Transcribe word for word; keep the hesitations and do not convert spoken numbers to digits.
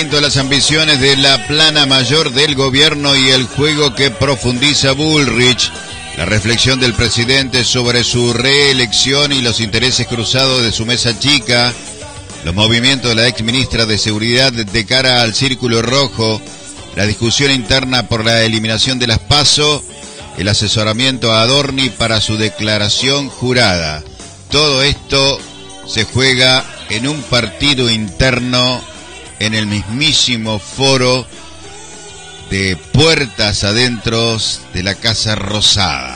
aumento de las ambiciones de la plana mayor del gobierno y el juego que profundiza Bullrich, la reflexión del presidente sobre su reelección y los intereses cruzados de su mesa chica, los movimientos de la ex ministra de Seguridad de cara al Círculo Rojo, la discusión interna por la eliminación de las PASO, el asesoramiento a Adorni para su declaración jurada. Todo esto se juega en un partido interno en el mismísimo foro de puertas adentro de la Casa Rosada.